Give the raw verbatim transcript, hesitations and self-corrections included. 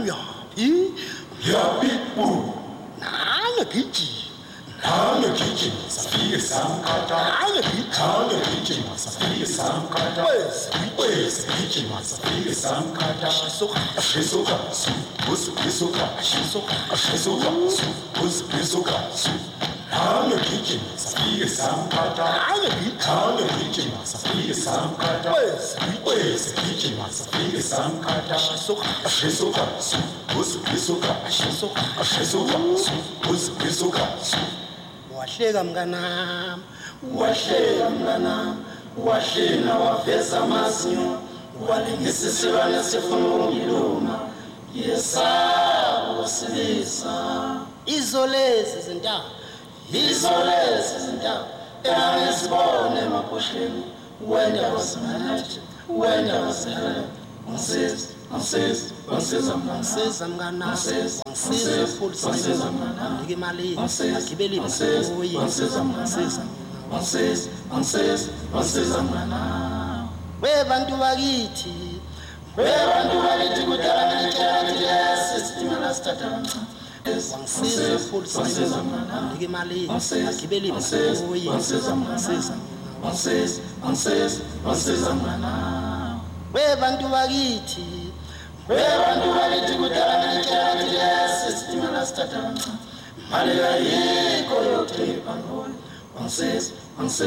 uyaphi yaphi bu nange gijima nange gijima safike samkhatha nange gijima nange gijima safike samkhatha wese wese gijima safike samkhatha soka shisoka su busu bisoka soka shisoka su busu bisoka su nange gijima safike samkhatha nange gijima nange gijima safike samkhatha wese wese gijima safike samkhatha soka shisoka su busu bisoka soka shisoka su busu bisoka su wahleka mnganami wahleka mnganami wahlina waveza amazinyo walingisa isilwane sifuna ukungiluma yesabo silisa izolezi zintaba izolezi zintaba engangizibone emaphosheni wendaba zimanathi wendaba zihela ngisiza ngisiza ngisiza ngisiza mnganami ngisiza futhi ngisiza ngike imali agibele ibhoyi ngisiza ngisiza ngisiza ngisiza ngisiza mnganami webantu bakithi webantu bakithi kudala ngitshela ngithi yesitimela sithatha kancane ngisiza futhi ngisiza ngike imali agibele ibhoyi ngisiza ngisiza ngisiza ngisiza ngisiza mnganami webantu bakithi webantu bakithi kudala ngitshela ngithi yesitimela sithatha kancane mali ayikho yokuthenga ibhanoyi ngisiza ngisiza